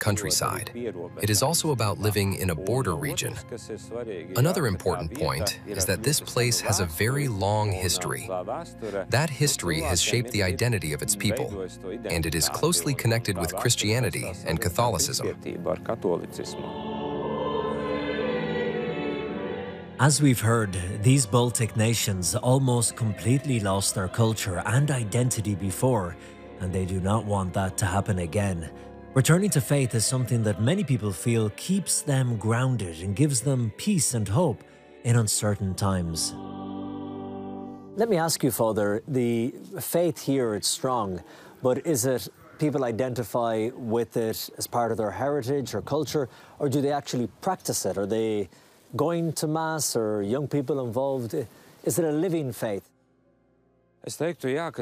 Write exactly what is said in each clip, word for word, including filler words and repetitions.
countryside. It is also about living in a border region. Another important point is that this place has a very long history. That history has shaped the identity of its people, and it is closely connected with Christianity and Catholicism. As we've heard, these Baltic nations almost completely lost their culture and identity before, and they do not want that to happen again. Returning to faith is something that many people feel keeps them grounded and gives them peace and hope in uncertain times. Let me ask you, Father, the faith here, it's strong, but is it people identify with it as part of their heritage or culture, or do they actually practice it? Are they going to Mass, or young people involved? Is it a living faith? I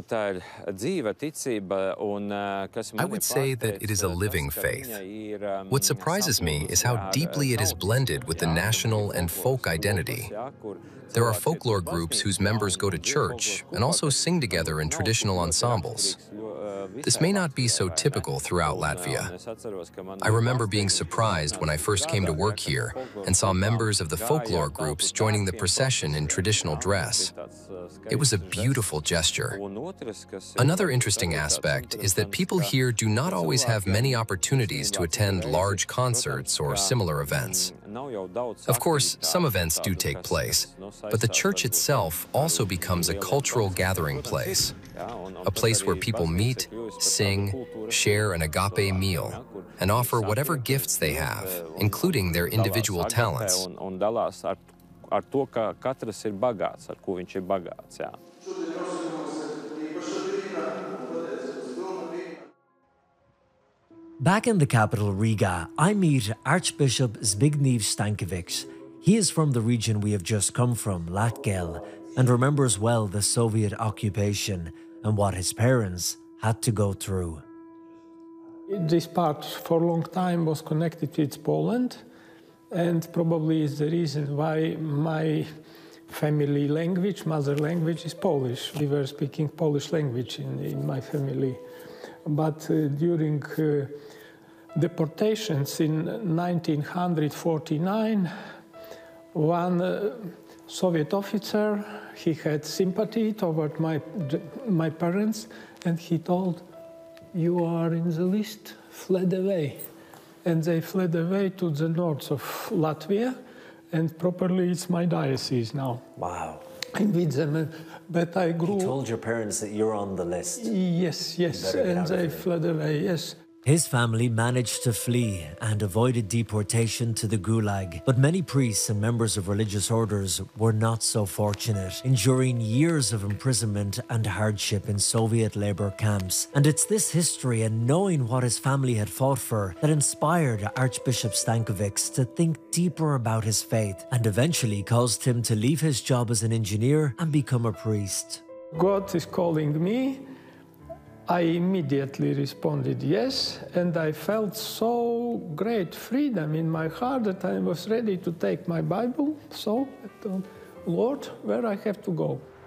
would say that it is a living faith. What surprises me is how deeply it is blended with the national and folk identity. There are folklore groups whose members go to church and also sing together in traditional ensembles. This may not be so typical throughout Latvia. I remember being surprised when I first came to work here and saw members of the folklore groups joining the procession in traditional dress. It was a beautiful gesture. Another interesting aspect is that people here do not always have many opportunities to attend large concerts or similar events. Of course, some events do take place, but the church itself also becomes a cultural gathering place, a place where people meet, sing, share an agape meal, and offer whatever gifts they have, including their individual talents. Back in the capital, Riga, I meet Archbishop Zbigniew Stankiewicz. He is from the region we have just come from, Latgale, and remembers well the Soviet occupation and what his parents had to go through. This part for a long time was connected with Poland, and probably is the reason why my family language, mother language, is Polish. We were speaking Polish language in, in my family. But uh, during uh, deportations in nineteen forty-nine, one uh, Soviet officer, he had sympathy toward my, my parents, and he told, "You are in the list, fled away." And they fled away to the north of Latvia, and properly it's my diocese now. Wow. I'm with them, but I grew... He told your parents that you're on the list. Yes, yes, and they fled away, yes. His family managed to flee and avoided deportation to the Gulag, but many priests and members of religious orders were not so fortunate, enduring years of imprisonment and hardship in Soviet labor camps. And it's this history and knowing what his family had fought for that inspired Archbishop Stankiewicz to think deeper about his faith, and eventually caused him to leave his job as an engineer and become a priest. God is calling me. I immediately responded yes, and I felt so great freedom in my heart that I was ready to take my Bible. So I thought, Lord, where I have to go?